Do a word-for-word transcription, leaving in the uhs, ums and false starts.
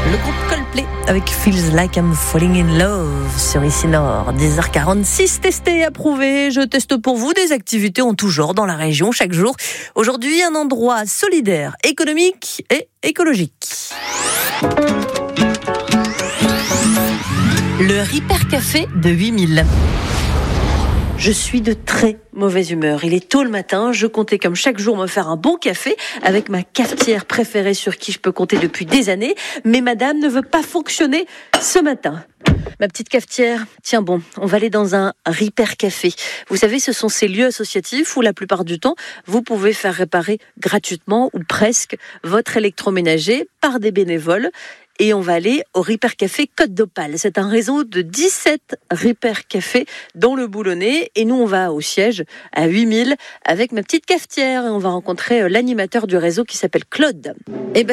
Le groupe Coldplay avec Feels Like I'm Falling in Love sur Ici Nord. dix heures quarante-six, testé, approuvé. Je teste pour vous des activités en tout genre dans la région chaque jour. Aujourd'hui, un endroit solidaire, économique et écologique. Le Ripper Café de huit mille. Je suis de très mauvaise humeur. Il est tôt le matin, je comptais comme chaque jour me faire un bon café avec ma cafetière préférée sur qui je peux compter depuis des années, mais madame ne veut pas fonctionner ce matin. Ma petite cafetière, tiens bon, on va aller dans un Ripper Café. Vous savez, ce sont ces lieux associatifs où la plupart du temps, vous pouvez faire réparer gratuitement ou presque votre électroménager par des bénévoles. Et on va aller au Ripper Café Côte d'Opale. C'est un réseau de dix-sept Ripper Café dans le Boulonnais. Et nous, on va au siège à huit mille avec ma petite cafetière. Et on va rencontrer l'animateur du réseau qui s'appelle Claude. Et ben,